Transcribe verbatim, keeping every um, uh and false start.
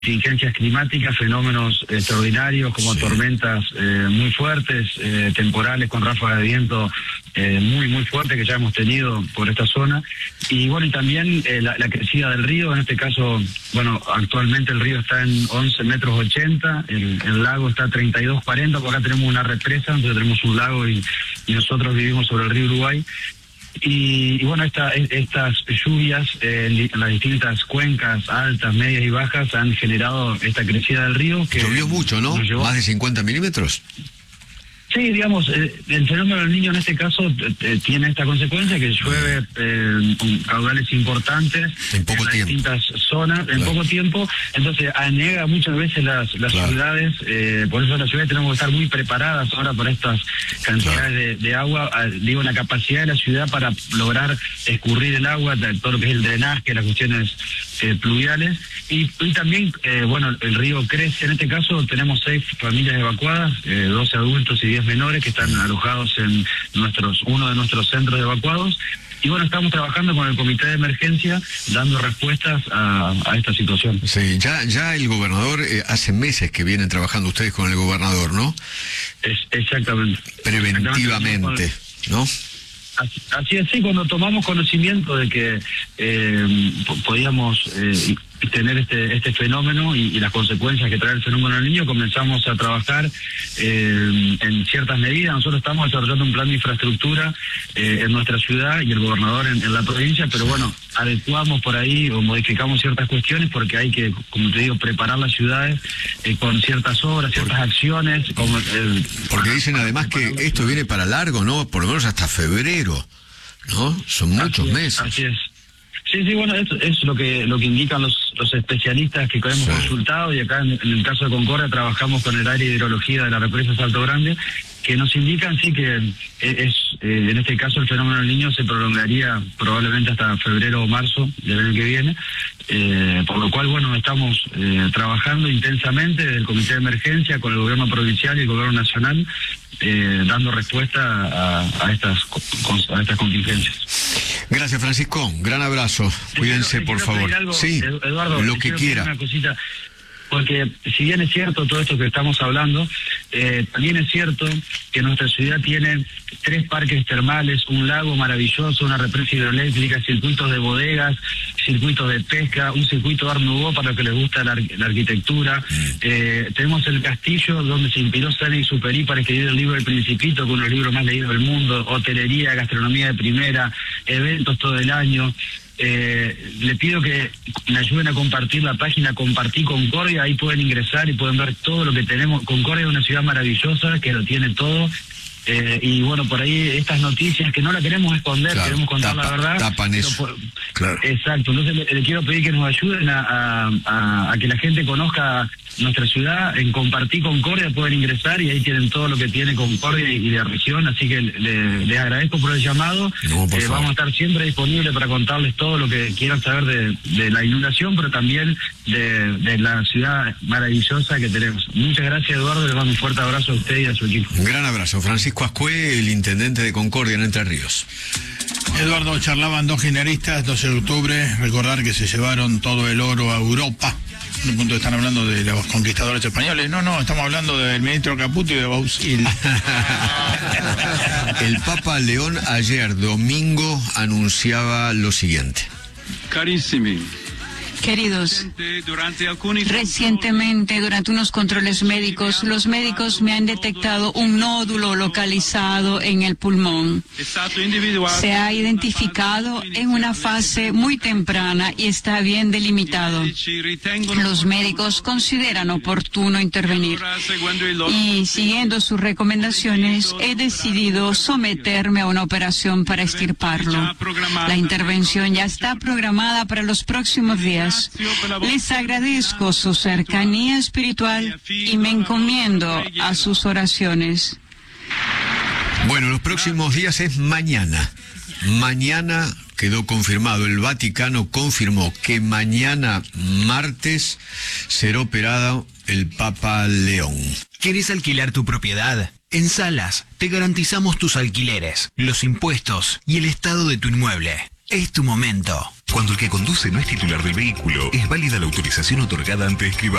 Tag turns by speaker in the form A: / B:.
A: contingencias climáticas, fenómenos extraordinarios como sí. tormentas eh, muy fuertes, eh, temporales con ráfagas de viento eh, muy muy fuertes que ya hemos tenido por esta zona. Y bueno, y también eh, la, la crecida del río, en este caso, bueno, actualmente el río está en once metros ochenta, el, el lago está a treinta y dos cuarenta, por acá tenemos una represa, entonces tenemos un lago y, y nosotros vivimos sobre el río Uruguay. Y, y bueno, esta, estas lluvias eh, en las distintas cuencas altas, medias y bajas han generado esta crecida del río. Que
B: llovió mucho, ¿no? Más de cincuenta milímetros.
A: Sí, digamos, eh, el fenómeno del Niño en este caso eh, tiene esta consecuencia que llueve eh, con caudales importantes
B: en, poco
A: en las
B: tiempo.
A: distintas zonas, en claro. poco tiempo, entonces anega muchas veces las, las claro. ciudades, eh, por eso las ciudades tenemos que estar muy preparadas ahora para estas cantidades claro. de, de agua, digo, la capacidad de la ciudad para lograr escurrir el agua, todo lo que es el drenaje, las cuestiones eh, pluviales, y, y también, eh, bueno, el río crece, en este caso tenemos seis familias evacuadas, eh, doce adultos y diez menores que están alojados en nuestros uno de nuestros centros de evacuados. Y bueno, estamos trabajando con el comité de emergencia dando respuestas a, a esta situación.
B: Sí, ya ya el gobernador, eh, hace meses que vienen trabajando ustedes con el gobernador, ¿no?
A: Es, exactamente.
B: Preventivamente, exactamente. ¿No?
A: Así, así es, sí, cuando tomamos conocimiento de que eh, podíamos eh, tener este este fenómeno y, y las consecuencias que trae el fenómeno del Niño, comenzamos a trabajar eh, en ciertas medidas. Nosotros estamos desarrollando un plan de infraestructura eh, en nuestra ciudad y el gobernador en, en la provincia, pero bueno, adecuamos por ahí o modificamos ciertas cuestiones porque hay que, como te digo, preparar las ciudades eh, con ciertas obras, ciertas porque, acciones. Como el,
B: porque dicen además que esto viene para largo, ¿no? Por lo menos hasta febrero, ¿no? Son muchos
A: así
B: meses.
A: Es, así es. Sí, sí, bueno, eso es lo que lo que indican los, los especialistas que hemos sí. consultado, y acá en, en el caso de Concordia trabajamos con el área de hidrología de la represa Salto Grande, que nos indican sí que es eh, en este caso el fenómeno del Niño se prolongaría probablemente hasta febrero o marzo del año que viene, eh, por lo cual, bueno, estamos eh, trabajando intensamente desde el comité de emergencia con el gobierno provincial y el gobierno nacional, eh, dando respuesta a, a estas a estas contingencias.
B: Gracias, Francisco. Gran abrazo. Cuídense, por favor.
A: Algo,
B: sí,
A: Eduardo,
B: lo que quiera.
A: Una cosita, porque si bien es cierto todo esto que estamos hablando, eh, también es cierto que nuestra ciudad tiene tres parques termales, un lago maravilloso, una represa hidroeléctrica, circuitos de bodegas, circuitos de pesca, un circuito de Art Nouveau para los que les gusta la, la arquitectura. Eh, tenemos el castillo donde se inspiró Saint-Exupéry para escribir el libro El Principito, con uno de los libros más leídos del mundo, hotelería, gastronomía de primera, eventos todo el año. Eh, le pido que me ayuden a compartir la página Compartí Concordia, ahí pueden ingresar y pueden ver todo lo que tenemos. Concordia es una ciudad maravillosa que lo tiene todo. Eh, y bueno, por ahí estas noticias que no la queremos esconder, claro, queremos contar tapa, la verdad.
B: Tapan eso.
A: Por,
B: claro.
A: Exacto, entonces le, le quiero pedir que nos ayuden a, a, a, a que la gente conozca nuestra ciudad. En Compartí Concordia pueden ingresar y ahí tienen todo lo que tiene Concordia y, y la región, así que les le agradezco por el llamado.
B: No, por
A: eh, vamos a estar siempre disponibles para contarles todo lo que quieran saber de, de la inundación, pero también de, de la ciudad maravillosa que tenemos. Muchas gracias, Eduardo, les mando un fuerte abrazo a usted y a su equipo.
B: Un gran abrazo. Francisco Ascue, el intendente de Concordia en Entre Ríos.
C: Eduardo, charlaban dos gineristas, doce de octubre, recordar que se llevaron todo el oro a Europa. En un punto están hablando de los conquistadores españoles. No, no, estamos hablando del ministro Caputo y de Bausil.
B: El Papa León ayer, domingo, anunciaba lo siguiente.
D: Carissimi.
E: Queridos, recientemente durante unos controles médicos, los médicos me han detectado un nódulo localizado en el pulmón. Se ha identificado en una fase muy temprana y está bien delimitado. Los médicos consideran oportuno intervenir y, siguiendo sus recomendaciones, he decidido someterme a una operación para extirparlo. La intervención ya está programada para los próximos días. Les agradezco su cercanía espiritual y me encomiendo a sus oraciones.
B: Bueno, los próximos días es mañana. Mañana quedó confirmado, el Vaticano confirmó que mañana martes será operado el Papa León.
F: ¿Quieres alquilar tu propiedad? En Salas te garantizamos tus alquileres, los impuestos y el estado de tu inmueble. es tu momento.
D: Cuando el que conduce no es titular del vehículo, es válida la autorización otorgada ante escribano.